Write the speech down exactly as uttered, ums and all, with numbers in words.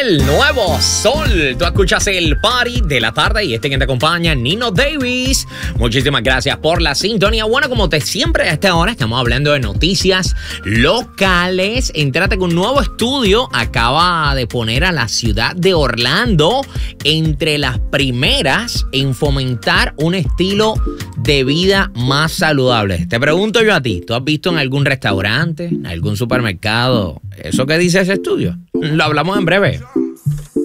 El nuevo Sol. Tú escuchas el party de la tarde y este quien te acompaña, Nino Davis. Muchísimas gracias por la sintonía. Bueno, como te siempre a esta hora estamos hablando de noticias locales. Entrate con un nuevo estudio. Acaba de poner a la ciudad de Orlando entre las primeras en fomentar un estilo de vida más saludable. Te pregunto yo a ti, ¿tú has visto en algún restaurante, en algún supermercado, eso que dice ese estudio? Lo hablamos en breve.